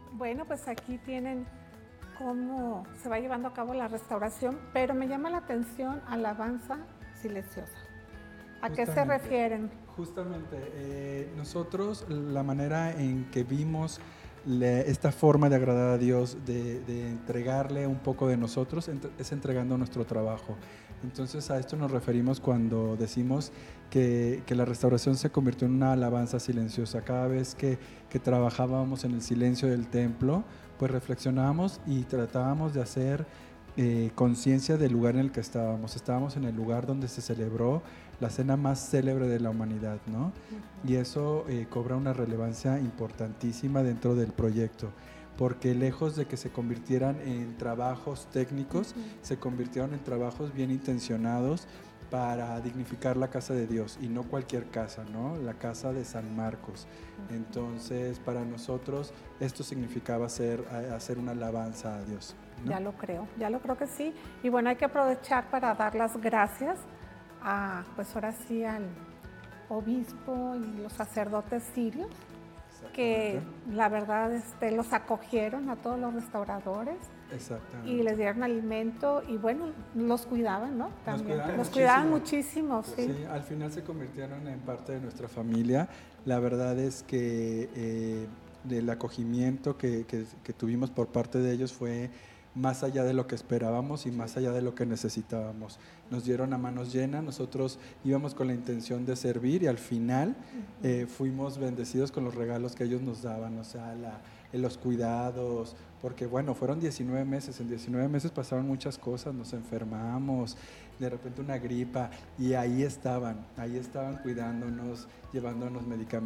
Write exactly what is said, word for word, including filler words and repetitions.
Bueno, pues aquí tienen cómo se va llevando a cabo la restauración, pero me llama la atención alabanza silenciosa. ¿A qué se Justamente, refieren? justamente eh, nosotros la manera en que vimos le- esta forma de agradar a Dios, de, de entregarle un poco de nosotros, ent- es entregando nuestro trabajo. Entonces a esto nos referimos cuando decimos que, que la restauración se convirtió en una alabanza silenciosa. Cada vez que, que trabajábamos en el silencio del templo, pues reflexionábamos y tratábamos de hacer eh, conciencia del lugar en el que estábamos. Estábamos en el lugar donde se celebró la cena más célebre de la humanidad, ¿no? Uh-huh. Y eso eh, cobra una relevancia importantísima dentro del proyecto, porque lejos de que se convirtieran en trabajos técnicos, Uh-huh. se convirtieron en trabajos bien intencionados para dignificar la casa de Dios, y no cualquier casa, ¿no? La casa de San Marcos. Uh-huh. Entonces, para nosotros esto significaba hacer, hacer una alabanza a Dios, ¿no? Ya lo creo, ya lo creo que sí. Y bueno, hay que aprovechar para dar las gracias a, pues ahora sí, al obispo y los sacerdotes sirios, que la verdad este, los acogieron a todos los restauradores. Exactamente. Y les dieron alimento y bueno, los cuidaban, ¿no? También. Nos cuidaban, los muchísimo. cuidaban muchísimo, sí. Sí, al final se convirtieron en parte de nuestra familia. La verdad es que eh, el acogimiento que, que, que tuvimos por parte de ellos fue más allá de lo que esperábamos y más allá de lo que necesitábamos. Nos dieron a manos llenas, nosotros íbamos con la intención de servir y al final uh-huh. eh, fuimos bendecidos con los regalos que ellos nos daban, o sea, la, los cuidados, porque bueno, fueron diecinueve meses, en diecinueve meses pasaron muchas cosas, nos enfermamos, de repente una gripa, y ahí estaban, ahí estaban cuidándonos, llevándonos medicamentos.